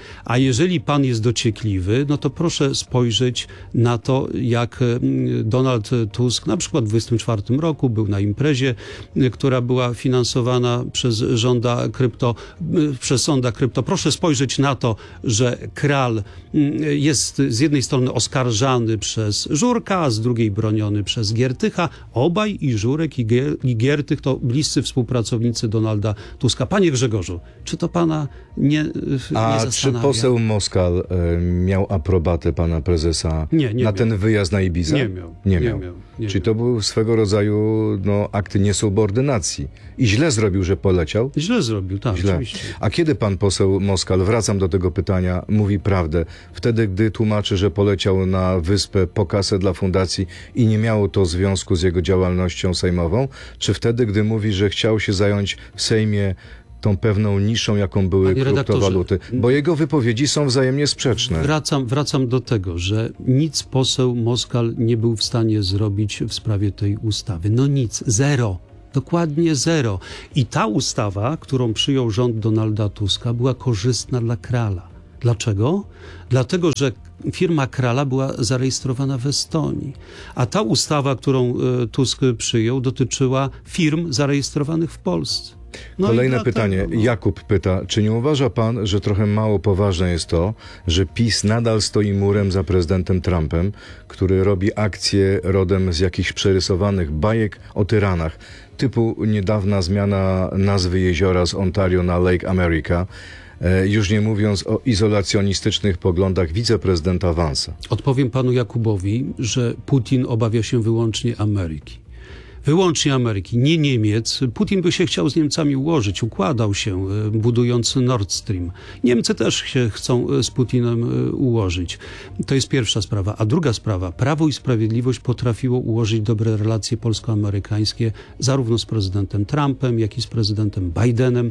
A jeżeli pan jest dociekliwy, no to proszę spojrzeć na to, jak Donald Tusk na przykład w dwudziestym czwartym roku był na imprezie, która była finansowana przez rząda krypto, przez sonda krypto. Proszę spojrzeć na to, że Kral jest z jednej strony oskarżany przez Żurka, a z drugiej broniony przez Giertycha. Obaj, i Żurek, i, Gier, i Giertych, to bliscy współpracownicy Donalda Tuska. Panie Grzegorzu, czy to pana nie, nie A zastanawia? czy poseł Moskal e, miał aprobatę pana prezesa nie, nie na miał. ten wyjazd na Ibizę? Nie miał. Nie, nie miał. miał nie Czyli miał. to był swego rodzaju no, akt niesubordynacji. I źle zrobił, że poleciał? Źle zrobił, tak, Źle. oczywiście. A kiedy pan poseł Moskal, wracam do tego pytania, mówi prawdę? Wtedy, gdy tłumaczy, że poleciał na wyspę po kasę dla fundacji i nie miało to związku z jego działalnością sejmową? Czy wtedy, gdy mówi, że chciał się zająć w Sejmie tą pewną niszą, jaką były Panie kryptowaluty? Bo jego wypowiedzi są wzajemnie sprzeczne. Wracam, wracam do tego, że nic poseł Moskal nie był w stanie zrobić w sprawie tej ustawy. No nic, zero. Dokładnie zero. I ta ustawa, którą przyjął rząd Donalda Tuska, była korzystna dla Krala. Dlaczego? Dlatego, że firma Krala była zarejestrowana w Estonii. A ta ustawa, którą Tusk przyjął, dotyczyła firm zarejestrowanych w Polsce. No Kolejne dlatego, pytanie. no. Jakub pyta, czy nie uważa pan, że trochę mało poważne jest to, że PiS nadal stoi murem za prezydentem Trumpem, który robi akcje rodem z jakichś przerysowanych bajek o tyranach, typu niedawna zmiana nazwy jeziora z Ontario na Lake America, już nie mówiąc o izolacjonistycznych poglądach wiceprezydenta Vance'a? Odpowiem panu Jakubowi, że Putin obawia się wyłącznie Ameryki. Wyłącznie Ameryki, nie Niemiec. Putin by się chciał z Niemcami ułożyć, układał się, budując Nord Stream. Niemcy też się chcą z Putinem ułożyć. To jest pierwsza sprawa. A druga sprawa, Prawo i Sprawiedliwość potrafiło ułożyć dobre relacje polsko-amerykańskie zarówno z prezydentem Trumpem, jak i z prezydentem Bidenem.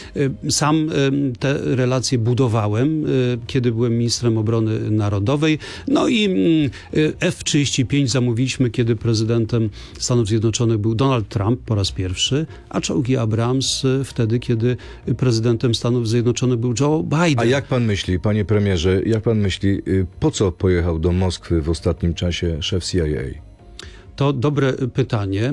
Sam te relacje budowałem, kiedy byłem ministrem obrony narodowej. No i F trzydzieści pięć zamówiliśmy, kiedy prezydentem Stanów Zjednoczonych był Donald Trump po raz pierwszy, a czołgi Abrams wtedy, kiedy prezydentem Stanów Zjednoczonych był Joe Biden. A jak pan myśli, panie premierze, jak pan myśli, po co pojechał do Moskwy w ostatnim czasie szef C I A? To dobre pytanie.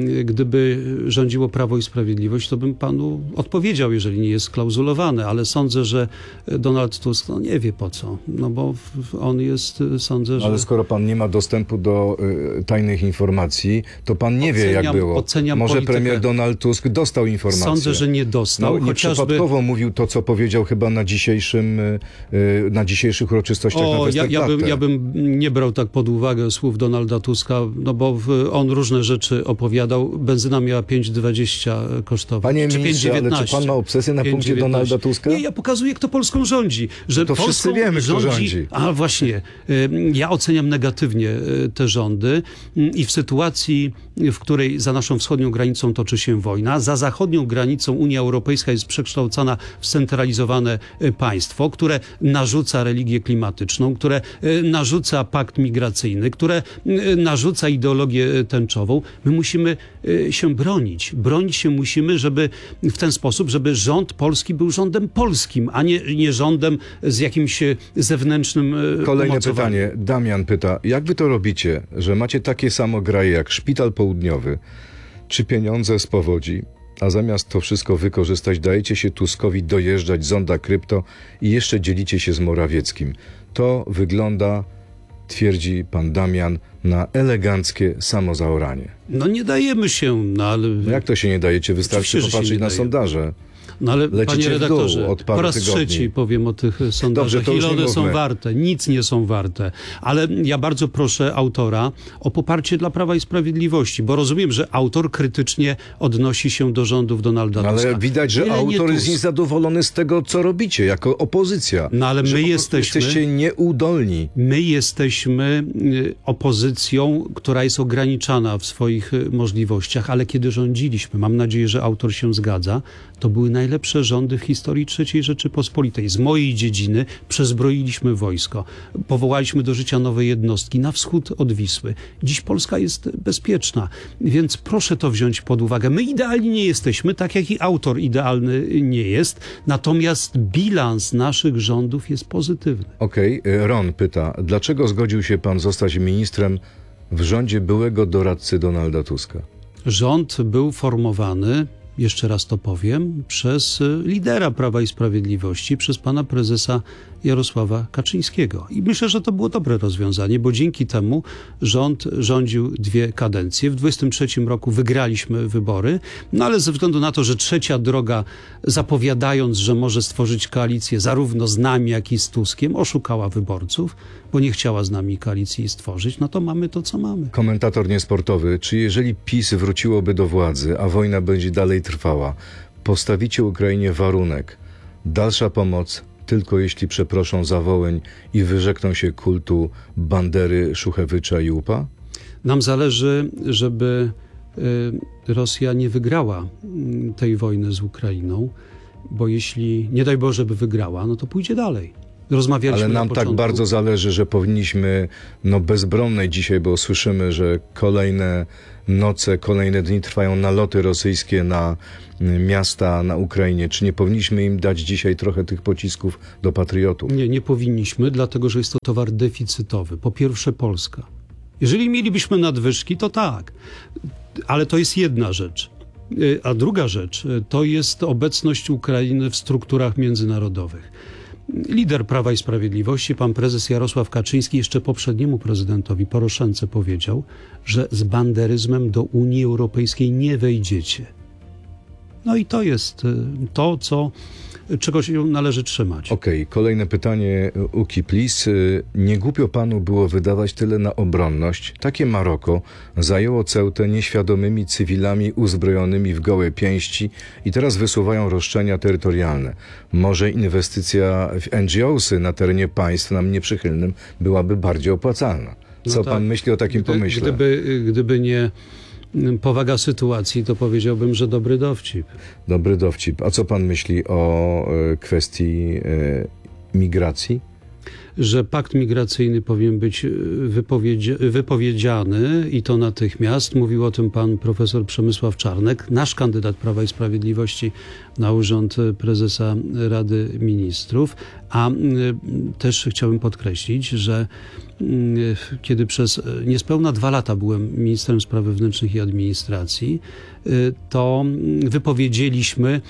Gdyby rządziło Prawo i Sprawiedliwość, to bym panu odpowiedział, jeżeli nie jest sklauzulowane, ale sądzę, że Donald Tusk no nie wie po co, no bo on jest, sądzę, że... Ale skoro pan nie ma dostępu do y, tajnych informacji, to pan nie Oceniam, wie, jak było. Oceniam Może politykę. premier Donald Tusk dostał informacje. Sądzę, że nie dostał. No, chociażby... Nieprzypadkowo mówił to, co powiedział chyba na dzisiejszym, y, na dzisiejszych uroczystościach o, na Westerplatte. ja, ja, bym, ja bym nie brał tak pod uwagę słów Donalda Tuska, no bo on różne rzeczy opowiadał. Benzyna miała pięć dwadzieścia kosztować. Panie czy ministrze, ale czy pan ma obsesję na punkcie Donalda Tuska? Nie, ja pokazuję, kto Polską rządzi. Że to Polską wszyscy wiemy, kto rządzi. A właśnie, ja oceniam negatywnie te rządy i w sytuacji, w której za naszą wschodnią granicą toczy się wojna, za zachodnią granicą Unia Europejska jest przekształcana w scentralizowane państwo, które narzuca religię klimatyczną, które narzuca pakt migracyjny, które narzuca ideologię tęczową. My musimy się bronić. Bronić się musimy, żeby w ten sposób, żeby rząd polski był rządem polskim, a nie, nie rządem z jakimś zewnętrznym Kolejne umocowaniem. pytanie. Damian pyta, jak wy to robicie, że macie takie samo graje jak Szpital Południowy, czy pieniądze z powodzi, a zamiast to wszystko wykorzystać, dajecie się Tuskowi dojeżdżać zonda krypto i jeszcze dzielicie się z Morawieckim. To wygląda, twierdzi pan Damian, na eleganckie samozaoranie. No nie dajemy się, no ale... No jak to się nie dajecie? Wystarczy popatrzeć na sondaże. No ale Lecicie panie redaktorze, w dół od paru po raz tygodni. trzeci powiem o tych sondażach. Dobrze, to już ile nie one są mówmy. warte? Nic nie są warte. Ale ja bardzo proszę autora o poparcie dla Prawa i Sprawiedliwości, bo rozumiem, że autor krytycznie odnosi się do rządów Donalda No, Tuska. ale widać, że Ile nie autor jest Tusk. niezadowolony z tego, co robicie, jako opozycja. No ale że my po prostu jesteśmy... jesteście nieudolni. My jesteśmy y, opozycją, która jest ograniczana w swoich y, możliwościach, ale kiedy rządziliśmy, mam nadzieję, że autor się zgadza, To były najlepsze rządy w historii trzeciej Rzeczypospolitej. Z mojej dziedziny przezbroiliśmy wojsko, powołaliśmy do życia nowe jednostki na wschód od Wisły. Dziś Polska jest bezpieczna, więc proszę to wziąć pod uwagę. My idealni nie jesteśmy, tak jak i autor idealny nie jest, natomiast bilans naszych rządów jest pozytywny. Okej, okay. Ron pyta, dlaczego zgodził się pan zostać ministrem w rządzie byłego doradcy Donalda Tuska? Rząd był formowany, jeszcze raz to powiem, przez lidera Prawa i Sprawiedliwości, przez pana prezesa Jarosława Kaczyńskiego. I myślę, że to było dobre rozwiązanie, bo dzięki temu rząd rządził dwie kadencje. W dwudziestym trzecim roku wygraliśmy wybory, no ale ze względu na to, że Trzecia Droga, zapowiadając, że może stworzyć koalicję zarówno z nami, jak i z Tuskiem, oszukała wyborców, bo nie chciała z nami koalicji stworzyć, no to mamy to, co mamy. Komentator niesportowy, czy jeżeli PiS wróciłoby do władzy, a wojna będzie dalej trwała, postawicie Ukrainie warunek, dalsza pomoc tylko jeśli przeproszą za Wołyń i wyrzekną się kultu Bandery, Szuchewycza i Upa? Nam zależy, żeby y, Rosja nie wygrała y, tej wojny z Ukrainą, bo jeśli, nie daj Boże, by wygrała, no to pójdzie dalej. Rozmawialiśmy Ale nam na początku. Tak bardzo zależy, że powinniśmy no bezbronnej dzisiaj, bo słyszymy, że kolejne noce, kolejne dni trwają naloty rosyjskie na miasta na Ukrainie. Czy nie powinniśmy im dać dzisiaj trochę tych pocisków do patriotów? Nie, nie powinniśmy, dlatego że jest to towar deficytowy. Po pierwsze Polska. Jeżeli mielibyśmy nadwyżki, to tak. Ale to jest jedna rzecz. A druga rzecz to jest obecność Ukrainy w strukturach międzynarodowych. Lider Prawa i Sprawiedliwości, pan prezes Jarosław Kaczyński, jeszcze poprzedniemu prezydentowi Poroszence powiedział, że z banderyzmem do Unii Europejskiej nie wejdziecie. No i to jest to, co, czego się należy trzymać. Okej, okay, kolejne pytanie, Uki, please. Nie głupio panu było wydawać tyle na obronność? Takie Maroko zajęło Ceutę nieświadomymi cywilami uzbrojonymi w gołe pięści i teraz wysuwają roszczenia terytorialne. Może inwestycja w N G O sy na terenie państw nam nieprzychylnym byłaby bardziej opłacalna. Co no tak, pan myśli o takim gdy, pomyśle? Gdyby, gdyby nie powaga sytuacji, to powiedziałbym, że dobry dowcip. Dobry dowcip. A co pan myśli o y, kwestii y, migracji? Że pakt migracyjny powinien być wypowiedzi- wypowiedziany i to natychmiast. Mówił o tym pan profesor Przemysław Czarnek, nasz kandydat Prawa i Sprawiedliwości na urząd prezesa Rady Ministrów. A y, też chciałbym podkreślić, że y, kiedy przez niespełna dwa lata byłem ministrem spraw wewnętrznych i administracji, y, to wypowiedzieliśmy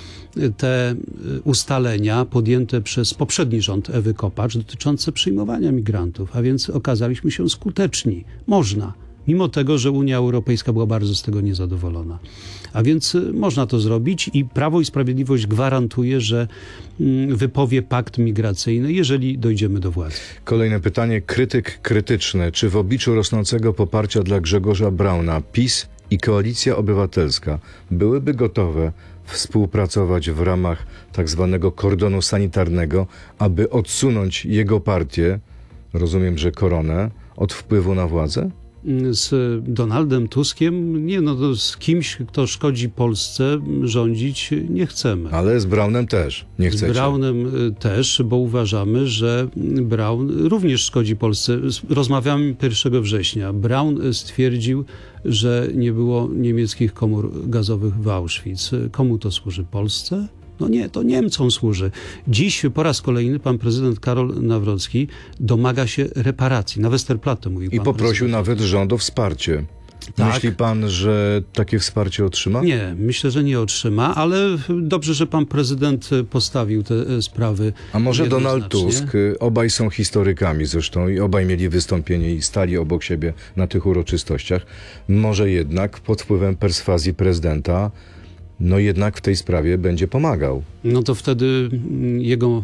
te ustalenia podjęte przez poprzedni rząd Ewy Kopacz dotyczące przyjmowania migrantów, a więc okazaliśmy się skuteczni. Można. Mimo tego, że Unia Europejska była bardzo z tego niezadowolona. A więc można to zrobić i Prawo i Sprawiedliwość gwarantuje, że wypowie pakt migracyjny, jeżeli dojdziemy do władzy. Kolejne pytanie. Krytyk krytyczny. Czy w obliczu rosnącego poparcia dla Grzegorza Brauna PiS i Koalicja Obywatelska byłyby gotowe współpracować w ramach tak zwanego kordonu sanitarnego, aby odsunąć jego partię, rozumiem, że Koronę, od wpływu na władzę? Z Donaldem Tuskiem, nie no, z kimś, kto szkodzi Polsce, rządzić nie chcemy. Ale z Braunem też nie chcecie. Z Braunem też, bo uważamy, że Braun również szkodzi Polsce. Rozmawiamy pierwszego września. Braun stwierdził, że nie było niemieckich komór gazowych w Auschwitz. Komu to służy? Polsce? No nie, to Niemcom służy. Dziś po raz kolejny pan prezydent Karol Nawrocki domaga się reparacji. Na Westerplatte mówił pan I poprosił prezydent. nawet rząd o wsparcie. Tak. Myśli pan, że takie wsparcie otrzyma? Nie, myślę, że nie otrzyma, ale dobrze, że pan prezydent postawił te sprawy. A może Donald Tusk? Obaj są historykami zresztą i obaj mieli wystąpienie i stali obok siebie na tych uroczystościach. Może jednak pod wpływem perswazji prezydenta no jednak w tej sprawie będzie pomagał. No to wtedy jego,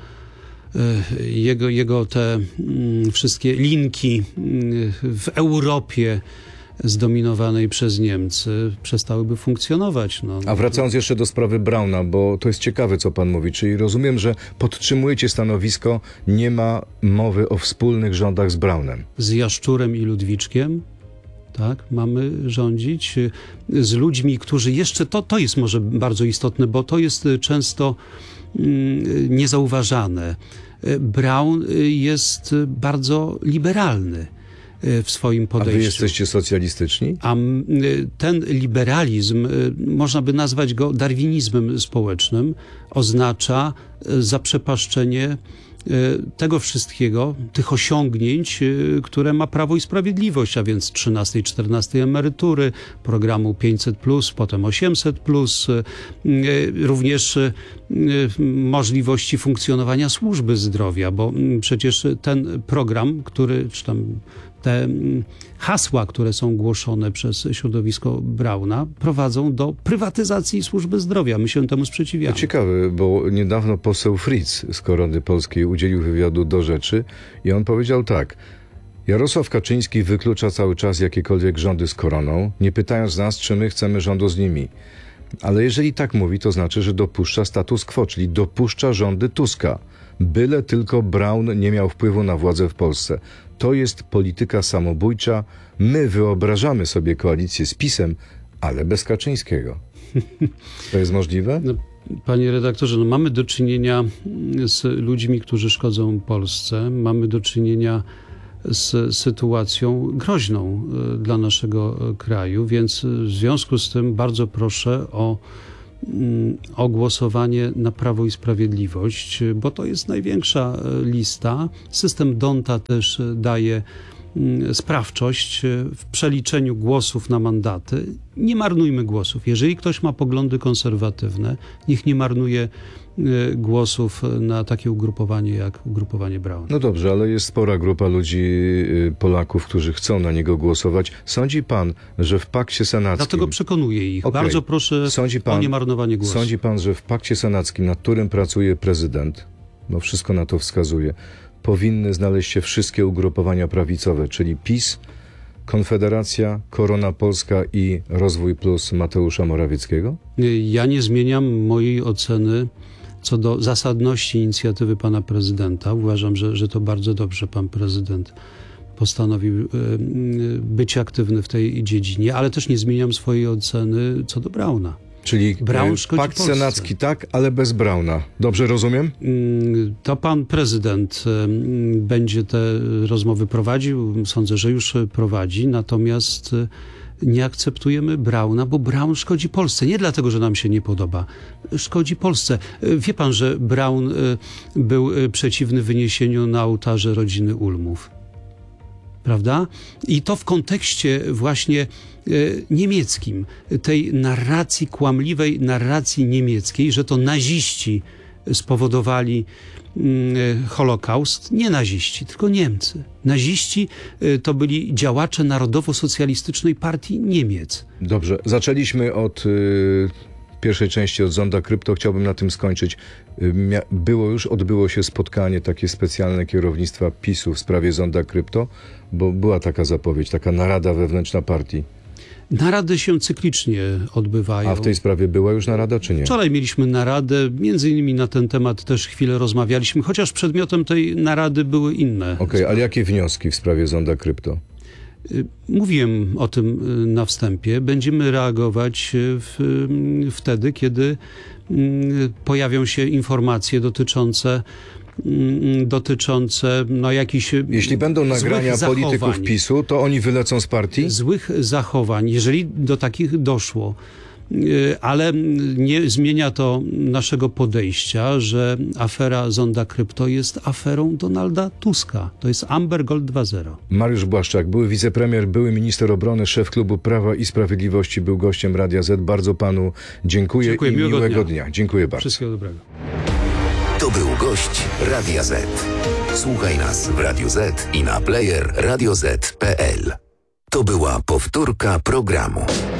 jego, jego te wszystkie linki w Europie zdominowanej przez Niemcy przestałyby funkcjonować. No. A wracając jeszcze do sprawy Brauna, bo to jest ciekawe, co pan mówi, czyli rozumiem, że podtrzymujecie stanowisko, nie ma mowy o wspólnych rządach z Braunem. Z Jaszczurem i Ludwiczkiem? tak? Mamy rządzić z ludźmi, którzy jeszcze, to, to jest może bardzo istotne, bo to jest często mm, niezauważane. Braun jest bardzo liberalny w swoim podejściu. A wy jesteście socjalistyczni? A ten liberalizm, można by nazwać go darwinizmem społecznym, oznacza zaprzepaszczenie tego wszystkiego, tych osiągnięć, które ma Prawo i Sprawiedliwość, a więc trzynastej, czternastej emerytury, programu pięćset plus, potem osiemset plus, również możliwości funkcjonowania służby zdrowia, bo przecież ten program, który, czy tam te hasła, które są głoszone przez środowisko Brauna, prowadzą do prywatyzacji służby zdrowia. My się temu sprzeciwiamy. To ciekawe, bo niedawno poseł Fritz z Korony Polskiej udzielił wywiadu Do Rzeczy i on powiedział tak: Jarosław Kaczyński wyklucza cały czas jakiekolwiek rządy z Koroną, nie pytając nas, czy my chcemy rządu z nimi. Ale jeżeli tak mówi, to znaczy, że dopuszcza status quo, czyli dopuszcza rządy Tuska. Byle tylko Braun nie miał wpływu na władzę w Polsce. To jest polityka samobójcza. My wyobrażamy sobie koalicję z PiS-em, ale bez Kaczyńskiego. To jest możliwe? No, panie redaktorze, no mamy do czynienia z ludźmi, którzy szkodzą Polsce. Mamy do czynienia z sytuacją groźną dla naszego kraju, więc w związku z tym bardzo proszę o o głosowanie na Prawo i Sprawiedliwość, bo to jest największa lista. System Donta też daje sprawczość w przeliczeniu głosów na mandaty. Nie marnujmy głosów. Jeżeli ktoś ma poglądy konserwatywne, niech nie marnuje głosów na takie ugrupowanie jak ugrupowanie Braun. No dobrze, ale jest spora grupa ludzi, Polaków, którzy chcą na niego głosować. Sądzi pan, że w pakcie senackim... Dlatego przekonuję ich. Okay. Bardzo proszę sądzi pan, o niemarnowanie głosu. Sądzi pan, że w pakcie senackim, nad którym pracuje prezydent, bo wszystko na to wskazuje, powinny znaleźć się wszystkie ugrupowania prawicowe, czyli PiS, Konfederacja, Korona Polska i Rozwój Plus Mateusza Morawieckiego? Ja nie zmieniam mojej oceny co do zasadności inicjatywy pana prezydenta. Uważam, że, że to bardzo dobrze pan prezydent postanowił być aktywny w tej dziedzinie, ale też nie zmieniam swojej oceny co do Brauna. Czyli Braun szkodzi pakt Polsce. senacki tak, ale bez Brauna. Dobrze rozumiem? To pan prezydent będzie te rozmowy prowadził. Sądzę, że już prowadzi. Natomiast nie akceptujemy Brauna, bo Braun szkodzi Polsce. Nie dlatego, że nam się nie podoba. Szkodzi Polsce. Wie pan, że Braun był przeciwny wyniesieniu na ołtarze rodziny Ulmów. Prawda? I to w kontekście właśnie e, niemieckim, tej narracji, kłamliwej narracji niemieckiej, że to naziści spowodowali e, Holokaust. Nie naziści, tylko Niemcy. Naziści e, to byli działacze Narodowo-Socjalistycznej Partii Niemiec. Dobrze, zaczęliśmy od y, pierwszej części, od Zonda Krypto. Chciałbym na tym skończyć. Było już, odbyło się spotkanie takie specjalne kierownictwa PiS-u w sprawie Zonda Krypto, bo była taka zapowiedź, taka narada wewnętrzna partii. Narady się cyklicznie odbywają. A w tej sprawie była już narada, czy nie? Wczoraj mieliśmy naradę, między innymi na ten temat też chwilę rozmawialiśmy, chociaż przedmiotem tej narady były inne. Okej, okay, ale jakie wnioski w sprawie Zonda Krypto? Mówiłem o tym na wstępie. Będziemy reagować w, wtedy, kiedy pojawią się informacje dotyczące dotyczące no jakichś Jeśli będą nagrania polityków PiS-u, to oni wylecą z partii? Złych zachowań, jeżeli do takich doszło. Ale nie zmienia to naszego podejścia, że afera Zonda Krypto jest aferą Donalda Tuska. To jest Amber Gold dwa zero. Mariusz Błaszczak, były wicepremier, były minister obrony, szef klubu Prawa i Sprawiedliwości, był gościem Radia Z. Bardzo panu dziękuję, dziękuję i miłego, miłego dnia. dnia. Dziękuję bardzo. Wszystkiego dobrego. To był gość Radia Z. Słuchaj nas w Radiu Z i na player radio z kropka p l. To była powtórka programu.